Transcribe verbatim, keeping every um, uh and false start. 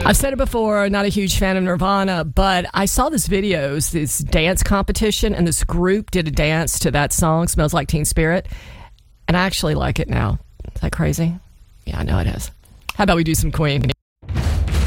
I've said it before, not a huge fan of Nirvana, but I saw this video, this dance competition, and this group did a dance to that song, Smells Like Teen Spirit, and I actually like it now. Is that crazy? Yeah, I know it is. How about we do some Queen?